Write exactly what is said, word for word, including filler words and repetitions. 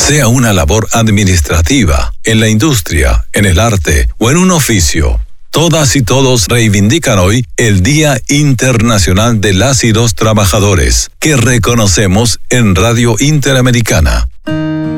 Sea una labor administrativa, en la industria, en el arte o en un oficio, todas y todos reivindican hoy el Día Internacional de las y los Trabajadores, que reconocemos en Radio Interamericana.